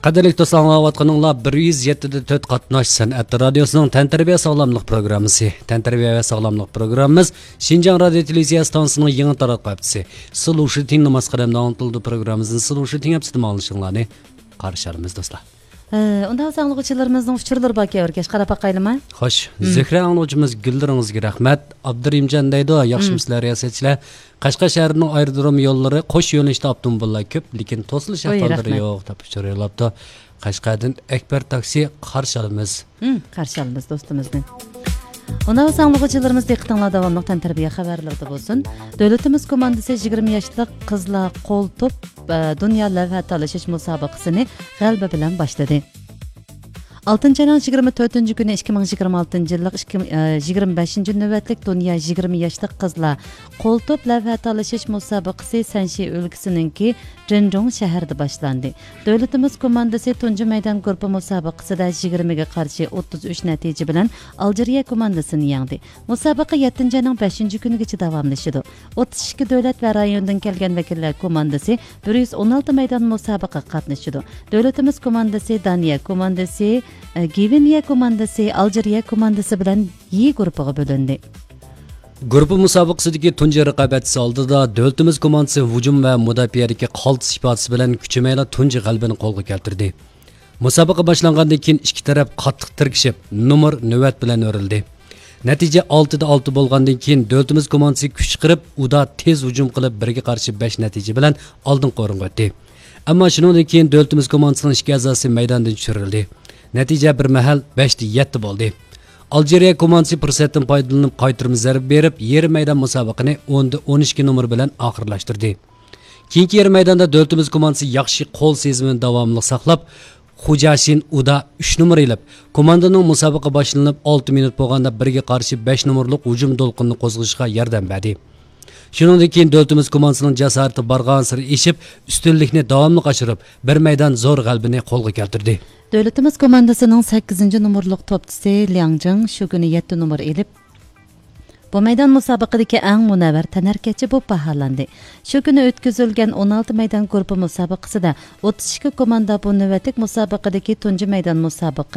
Qadrli dostlar, 107.4 qatnash san'at radiosunun Tantarbiya sog'lomlik programmasi. Tantarbiya va sog'lomlik programmamiz Xinjiang radio televiziya stansiyasining yangi taraqqibatisi. Sulushi tinlamas qadamda antildi programmamizning sulushi tinglab olishinglarni qarshi olamiz do'stlar. Unda sağlıqçılarımızın uçurları baki örkeş qarab baqaylımı? Xo'sh, Zehra angluvchimiz Guldiringizga rahmat. Abdurimjon deydi, yaxshimisilar riyosetchilar. Qashqa shahrining aerodrom yo'llari qo'sh yo'nalishda avtomobillar ko'p, lekin to'silish ahvollari yo'q deb so'rayapti. Qashqardan Akbar taksi qarshi olamiz. Qarshi olamiz do'stimizni. Ona sağlıqçılarımız diqqətinizə davamlı Tantarbiya xəbərlərdə olsun. Dövlətimiz komandası 20 yaşlı qızlar qol top dünya lövhə talışış müsabiqəsini qələbə bilan başladı. 6. ayın 24. günü 2026 yıllık 25. növbətlik dünya 20 yaşlı qızlar qol top lövhə talışış müsabiqəsi Sanxi өлkəsininki Zhenzhong şəhərində başlandı. Dövlətimiz komandası tuncu meydan qrupu müsabiqəsində 20'ye qarşı 33 nəticə bilan Algeriya komandasını yendi. Müsabiqə 7. ayın 5. günügacha davamlaşdı. 32 dövlət və rayondan gələn vəkillər komandası 116 meydan müsabiqə qatnaşdı. Dövlətimiz komandası Daniya komandası Gviniya komandası Algeriya komandası bilan Y guruhiga bölündü. Grupu musobaqasidagi tunji raqobatchisi oldida davlatimiz komandasi hujum va mudofaadagi qaltis ifodasi bilan kuchamayla tunji g'alabani qo'lga keltirdi. Musobaqa boshlangandan keyin ikki taraf qattiq tirkishib, numar navbat bilan o'rildi. Natija 6da 6 bo'lgandan keyin davlatimiz komandasi kuch chiqarib, uda tez hujum qilib 1ga qarshi 5 natija bilan oldinga o'ringa o'tdi. Ammo shundan keyin davlatimiz komandasining ikki a'zosi maydondan tushirildi. Natija bir mahal 5da 7 bo'ldi. Algeriya komandasi fursatdan foydalanib qaytarma zarba berib, yer maydon musobaqani 10da 12 nomer bilan oxirlashtirdi. Keyingi yer maydonda davlatimiz komandasi yaxshi qo'l sezimini davomli saqlab, Xujashin uda 3 nomer ilib, komandaning musobaqa boshlanib 6 minut bo'lganda 1ga qarshi 5 nomerlik hujum to'lqinini qo'zg'ashga yordam berdi. Shuningdek keyin davlatimiz komandasining jasorati borgan sari eshib, ustunlikni davomli oshirib, bir maydon zo'r g'alabani qo'lga keltirdi. Dövlətimiz komandasının 8. numurluq topçusu Liang Zheng şu günü 7 numar elib bu meydan müsabiqədəki ən münəvvər tənərkəçi bu bahalandı. Şu günü ötküzülgən 16 meydan qrupu müsabiqəsində 32 komanda bu növbətlik müsabiqədəki tuncu meydan müsabiqə